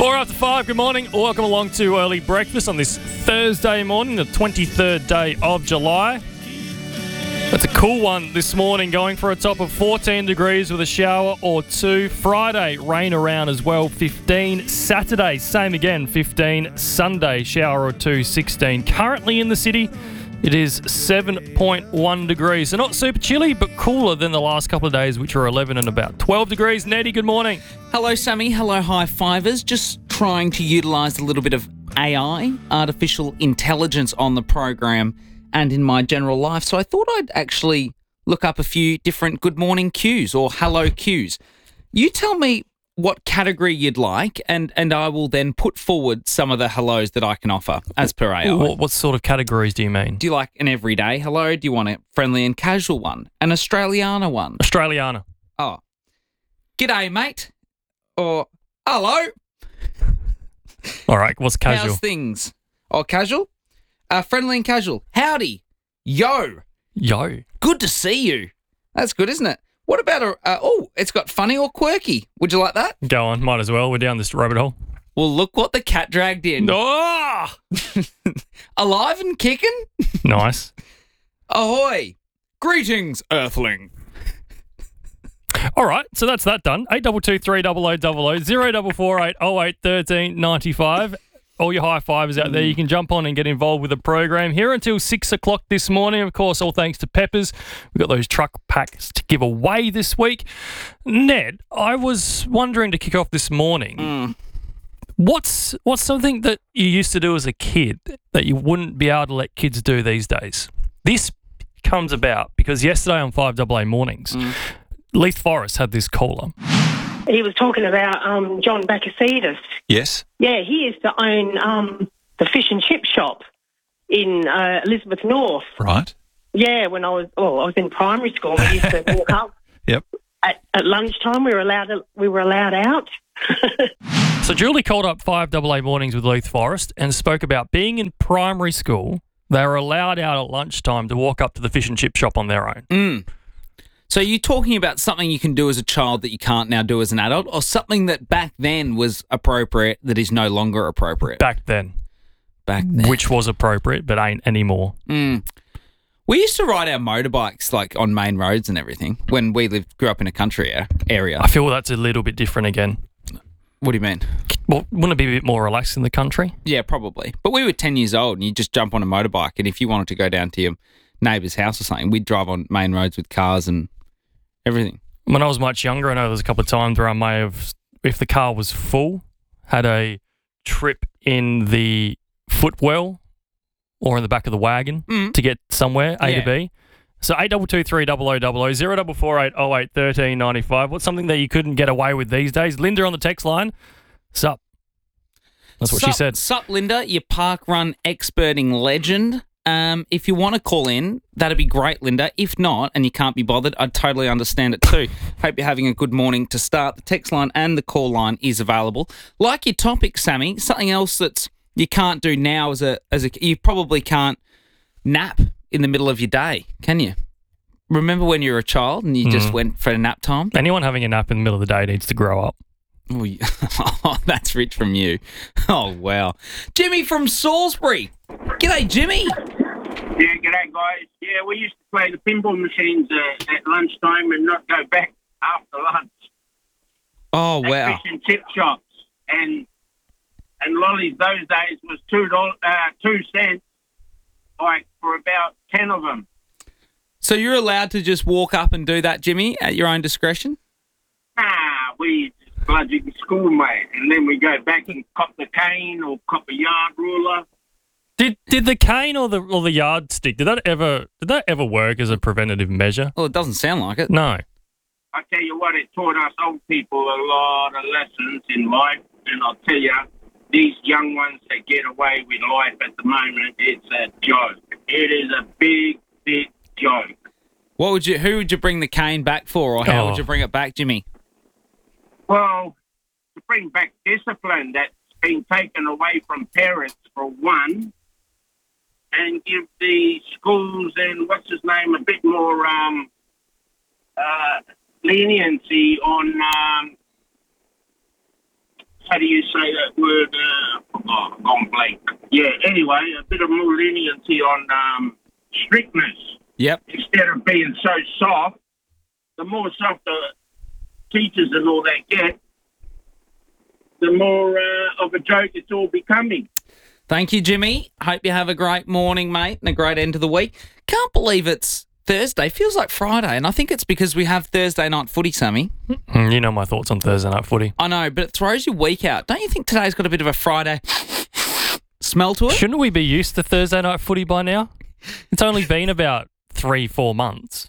4 after 5, good morning. Welcome along to Early Breakfast on this Thursday morning, the 23rd day of July. That's a cool one this morning, going for a top of 14 degrees with a shower or two. Friday, rain around as well, 15. Saturday, same again, 15. Sunday, shower or two, 16. Currently in the city, it is 7.1 degrees. So not super chilly, but cooler than the last couple of days, which were 11 and about 12 degrees. Nettie, good morning. Hello, Sammy. Hello, high fivers. Just trying to utilise a little bit of AI, artificial intelligence, on the program and in my general life. So I thought I'd actually look up a few different good morning cues or hello cues. You tell me what category you'd like, and I will then put forward some of the hellos that I can offer as per AI. What sort of categories do you mean? Do you like an everyday hello? Do you want a friendly and casual one? An Australiana one? Australiana. Oh. G'day, mate. Or hello. All right, what's casual? How's things? Oh, casual? Friendly and casual. Howdy. Yo. Yo. Good to see you. That's good, isn't it? What about it's got funny or quirky. Would you like that? Go on, might as well. We're down this rabbit hole. Well, look what the cat dragged in. Oh! Alive and kicking? Nice. Ahoy. Greetings, Earthling. All right, so that's that done. 8223 0000 0448 08 13 95. All your high fivers out there, you can jump on and get involved with the program here until 6 o'clock this morning. Of course, all thanks to Peppers. We've got those truck packs to give away this week. Ned, I was wondering to kick off this morning, what's something that you used to do as a kid that you wouldn't be able to let kids do these days? This comes about because yesterday on 5AA Mornings, Leith Forrest had this caller. He was talking about John Bakasidis. Yes. Yeah, he used to own the fish and chip shop in Elizabeth North. Right. Yeah, when I was in primary school. We used to walk up. Yep. At lunchtime. We were allowed out. So Julie called up 5AA Mornings with Leith Forrest and spoke about being in primary school. They were allowed out at lunchtime to walk up to the fish and chip shop on their own. So you're talking about something you can do as a child that you can't now do as an adult, or something that back then was appropriate that is no longer appropriate? Back then. Which was appropriate but ain't anymore. We used to ride our motorbikes like on main roads and everything when we grew up in a country area. I feel that's a little bit different again. What do you mean? Well, wouldn't it be a bit more relaxed in the country? Yeah, probably. But we were 10 years old and you just jump on a motorbike, and if you wanted to go down to your neighbour's house or something, we'd drive on main roads with cars and everything. When I was much younger, I know there was a couple of times where I may have, if the car was full, had a trip in the footwell or in the back of the wagon to get somewhere, A to B. So 8223 0000 0448 08 13 95. What's something that you couldn't get away with these days? Linda on the text line. Sup. That's what she said. Sup, Linda, you park run experting legend. If you want to call in, that'd be great, Linda. If not, and you can't be bothered, I'd totally understand it too. Hope you're having a good morning to start. The text line and the call line is available. Like your topic, Sammy, something else that's you can't do now you probably can't nap in the middle of your day, can you? Remember when you were a child and you just went for a nap time? Anyone having a nap in the middle of the day needs to grow up. Oh, that's rich from you. Oh, wow. Jimmy from Salisbury. G'day, Jimmy. Yeah, g'day, guys. Yeah, we used to play the pinball machines at lunchtime and not go back after lunch. Oh, at wow. Fish and chip shops. And lollies those days was $2 like for about 10 of them. So you're allowed to just walk up and do that, Jimmy, at your own discretion? We just bloody school, mate. And then we go back and cop the cane or cop a yard ruler. Did the cane or the yardstick, did that ever work as a preventative measure? Well, it doesn't sound like it. No. I tell you what, it taught us old people a lot of lessons in life. And I'll tell you, these young ones that get away with life at the moment, it's a joke. It is a big, big joke. Who would you bring the cane back for, or how would you bring it back, Jimmy? Well, to bring back discipline that's been taken away from parents, for one, and give the schools and a bit more leniency on how do you say that word? I've gone blank. Yeah, anyway, a bit of more leniency on strictness. Yep. Instead of being so soft, the more soft the teachers and all that get, the more of a joke it's all becoming. Thank you, Jimmy. Hope you have a great morning, mate, and a great end of the week. Can't believe it's Thursday. Feels like Friday, and I think it's because we have Thursday night footy, Sammy. You know my thoughts on Thursday night footy. I know, but it throws your week out. Don't you think today's got a bit of a Friday smell to it? Shouldn't we be used to Thursday night footy by now? It's only been about 3-4 months.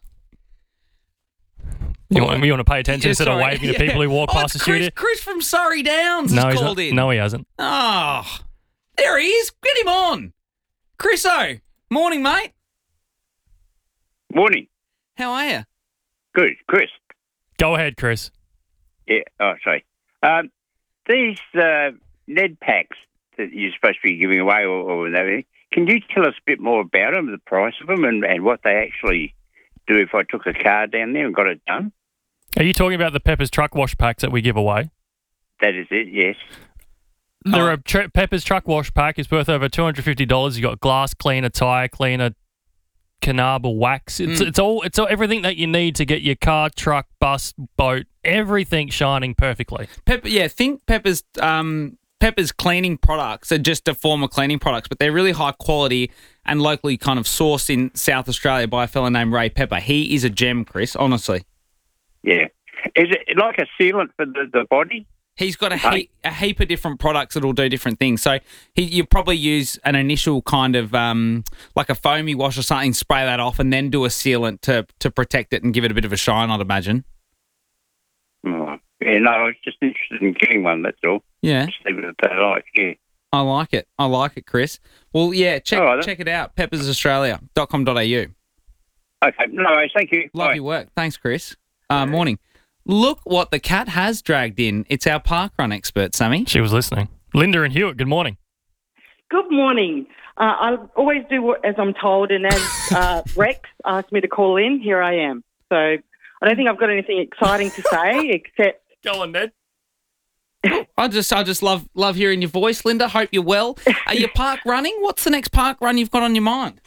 You want to pay attention instead of waving to people who walk past the studio? Chris from Surrey Downs has called in. No, he hasn't. Oh, there he is. Get him on. Chriso, morning, mate. Morning. How are you? Good. Chris. Go ahead, Chris. Yeah. Oh, sorry. These Ned packs that you're supposed to be giving away or everything, can you tell us a bit more about them, the price of them, and what they actually do if I took a car down there and got it done? Are you talking about the Pepper's truck wash packs that we give away? That is it, yes. There are Pepper's truck wash pack is worth over $250. You got glass cleaner, tire cleaner, Canarba wax. It's all everything that you need to get your car, truck, bus, boat, everything shining perfectly. Think Pepper's cleaning products are just a form of cleaning products, but they're really high quality and locally kind of sourced in South Australia by a fella named Ray Pepper. He is a gem, Chris, honestly. Yeah. Is it like a sealant for the body? He's got a heap of different products that will do different things. So you probably use an initial kind of like a foamy wash or something, spray that off, and then do a sealant to protect it and give it a bit of a shine, I'd imagine. Oh, yeah, no, I was just interested in getting one, that's all. Yeah. Just leave it at that, yeah. I like it, Chris. Well, yeah, check it out, peppersaustralia.com.au. Okay, no worries, thank you. Love your work. Thanks, Chris. Morning. Look what the cat has dragged in. It's our parkrun expert, Sammy. She was listening. Linda and Hewitt, good morning. Good morning. I always do as I'm told, and as Rex asked me to call in, here I am. So I don't think I've got anything exciting to say except... Go on, Ned. I just love hearing your voice, Linda. Hope you're well. Are you park running? What's the next park run you've got on your mind?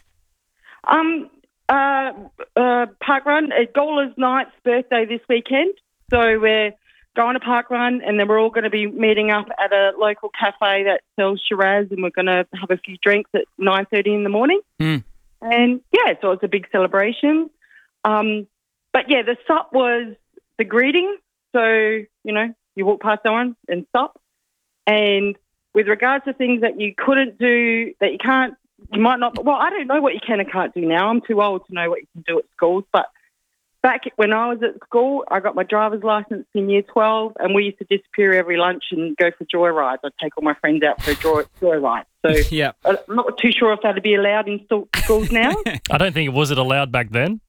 Park run. Gawler's Knight's birthday this weekend. So we're going to park run, and then we're all going to be meeting up at a local cafe that sells Shiraz, and we're going to have a few drinks at 9:30 in the morning. And yeah, so it's a big celebration. But yeah, the stop was the greeting. So, you know, you walk past someone and stop. And with regards to things that you couldn't do, that you might not, well, I don't know what you can and can't do now. I'm too old to know what you can do at schools. But back when I was at school, I got my driver's license in year 12, and we used to disappear every lunch and go for joyrides. I'd take all my friends out for a joyride. So yeah. I'm not too sure if that'd be allowed in schools now. I don't think it allowed back then.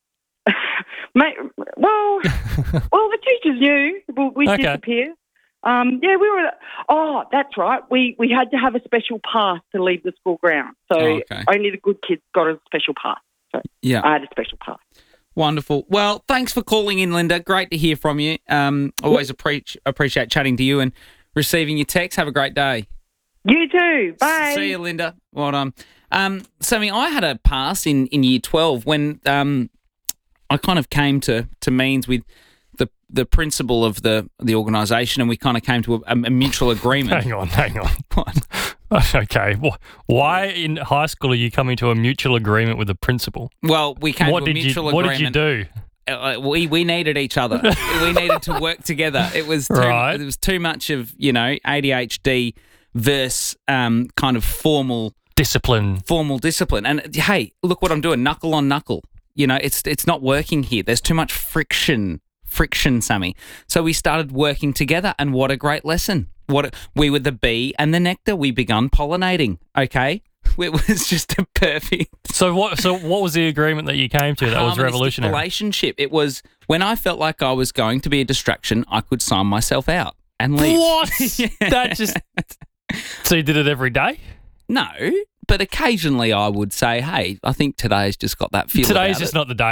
Mate, well, the teachers knew we'd disappear. Yeah, we were. Oh, that's right. We had to have a special pass to leave the school ground. So only the good kids got a special pass. So yeah, I had a special pass. Wonderful. Well, thanks for calling in, Linda. Great to hear from you. Always appreciate chatting to you and receiving your text. Have a great day. You too. Bye. See you, Linda. Well done. Sammy, I had a pass in year 12 when I kind of came to means with the principal of the organisation, and we kind of came to a mutual agreement. Hang on. What? Okay. Why in high school are you coming to a mutual agreement with the principal? Well, we came to a mutual agreement. What did you do? We needed each other. We needed to work together. It was too much of, ADHD versus kind of formal discipline. And hey, look what I'm doing, knuckle on knuckle. It's not working here. There's too much friction, Sammy. So we started working together, and what a great lesson. We were the bee and the nectar. We begun pollinating, okay? It was just a perfect... So what was the agreement that you came to that was revolutionary? Relationship. It was when I felt like I was going to be a distraction, I could sign myself out and leave. What? Yeah. That just... So you did it every day? No, but occasionally I would say, hey, I think today's just got that feel. Today's just not the day.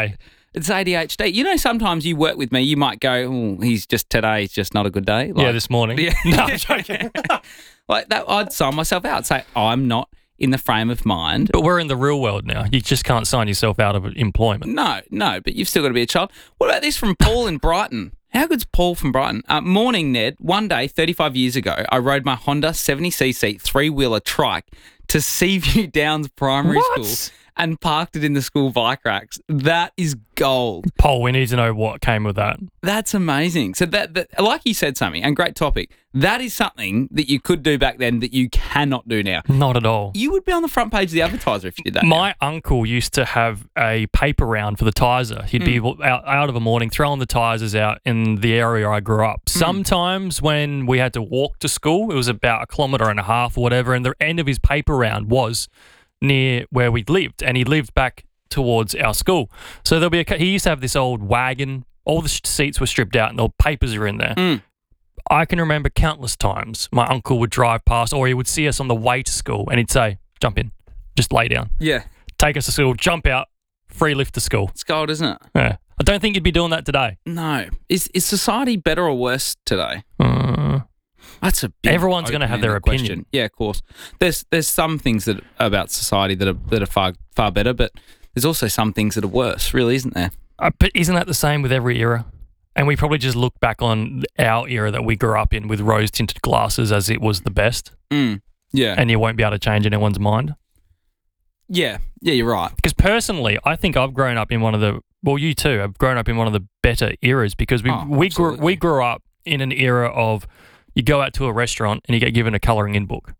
It's ADHD. You know, sometimes you work with me, you might go, oh, he's just not a good day. Yeah, this morning. Yeah. No, I'm joking. Like that, I'd sign myself out, say, I'm not in the frame of mind. But we're in the real world now. You just can't sign yourself out of employment. No, but you've still got to be a child. What about this from Paul in Brighton? How good's Paul from Brighton? Morning, Ned. One day, 35 years ago, I rode my Honda 70cc three-wheeler trike to Seaview Downs Primary School and parked it in the school bike racks. That is gold. Paul, we need to know what came with that. That's amazing. So that like you said, Sammy, and great topic, that is something that you could do back then that you cannot do now. Not at all. You would be on the front page of the Advertiser if you did that. My uncle used to have a paper round for the Tizer. He'd be out of a morning throwing the Tizers out in the area I grew up. Sometimes when we had to walk to school, it was about 1.5 kilometres or whatever, and the end of his paper round was near where we lived, and he lived back towards our school. So he used to have this old wagon. All the seats were stripped out and all papers are in there. I can remember countless times my uncle would drive past, or he would see us on the way to school and he'd say, jump in, just lay down. Yeah. Take us to school, jump out, free lift to school. It's gold, isn't it? Yeah. I don't think you'd be doing that today. No. Is society better or worse today? That's a big Everyone's going to have their opinion. Question. Yeah, of course. There's some things that about society that are far better, but there's also some things that are worse, really, isn't there? But isn't that the same with every era? And we probably just look back on our era that we grew up in with rose-tinted glasses as it was the best. Yeah. And you won't be able to change anyone's mind. Yeah, you're right. Because personally, I think I've grown up in you too, have grown up in one of the better eras because we grew up in an era of you go out to a restaurant and you get given a colouring in book.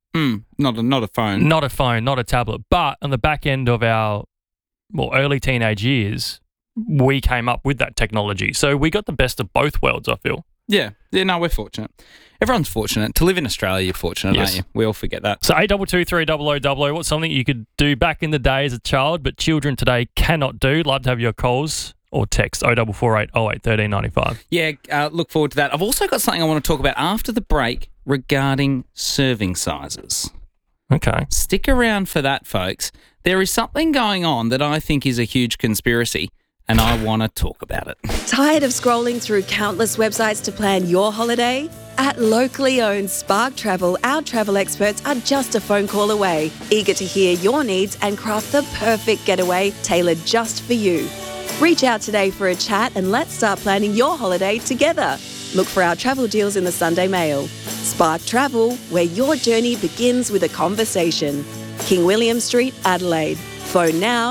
Not a phone. Not a phone, not a tablet. But on the back end of our early teenage years, we came up with that technology. So we got the best of both worlds, I feel. Yeah, no, we're fortunate. Everyone's fortunate. To live in Australia, you're fortunate, aren't you? We all forget that. So 8223000, what's something you could do back in the day as a child but children today cannot do? Love to have your calls or text 0448 08 1395. Yeah, look forward to that. I've also got something I want to talk about after the break regarding serving sizes. Okay. Stick around for that, folks. There is something going on that I think is a huge conspiracy, and I want to talk about it. Tired of scrolling through countless websites to plan your holiday? At locally owned Spark Travel, our travel experts are just a phone call away, eager to hear your needs and craft the perfect getaway tailored just for you. Reach out today for a chat and let's start planning your holiday together. Look for our travel deals in the Sunday Mail. Spark Travel, where your journey begins with a conversation. King William Street, Adelaide. Phone now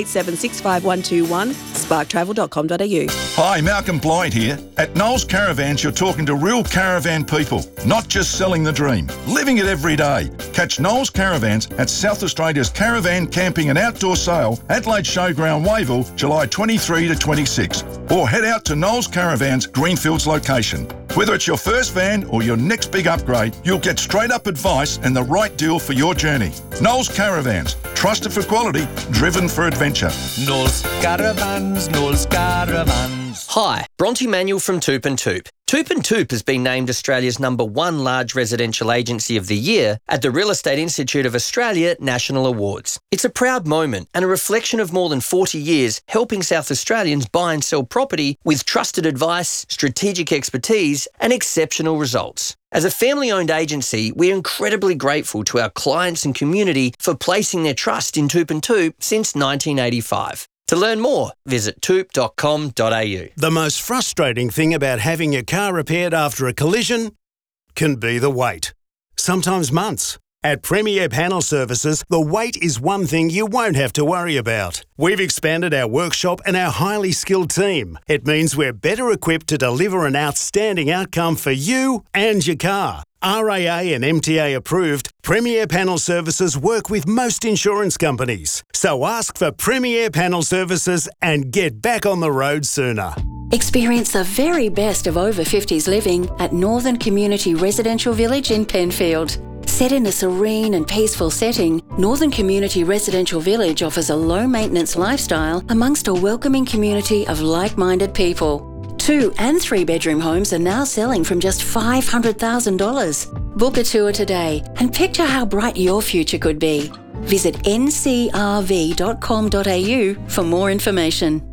88765121, sparktravel.com.au. Hi, Malcolm Blyde here. At Knowles Caravans, you're talking to real caravan people, not just selling the dream, living it every day. Catch Knowles Caravans at South Australia's Caravan Camping and Outdoor Sale, Adelaide Showground, Wavell, July 23 to 26. Or head out to Knowles Caravans, Greenfields location. Whether it's your first van or your next big upgrade, you'll get straight up advice and the right deal for your journey. Knowles Caravans, trusted for quality, driven for adventure. Knowles Caravans, Knowles Caravans. Hi, Bronte Manuel from Toop and Toop. Toop and Toop has been named Australia's #1 large residential agency of the year at the Real Estate Institute of Australia National Awards. It's a proud moment and a reflection of more than 40 years helping South Australians buy and sell property with trusted advice, strategic expertise and exceptional results. As a family-owned agency, we're incredibly grateful to our clients and community for placing their trust in Toop and Toop since 1985. To learn more, visit toop.com.au. The most frustrating thing about having your car repaired after a collision can be the wait. Sometimes months. At Premier Panel Services, the wait is one thing you won't have to worry about. We've expanded our workshop and our highly skilled team. It means we're better equipped to deliver an outstanding outcome for you and your car. RAA and MTA approved, Premier Panel Services work with most insurance companies. So ask for Premier Panel Services and get back on the road sooner. Experience the very best of over 50s living at Northern Community Residential Village in Penfield. Set in a serene and peaceful setting, Northern Community Residential Village offers a low-maintenance lifestyle amongst a welcoming community of like-minded people. 2 and 3 bedroom homes are now selling from just $500,000. Book a tour today and picture how bright your future could be. Visit ncrv.com.au for more information.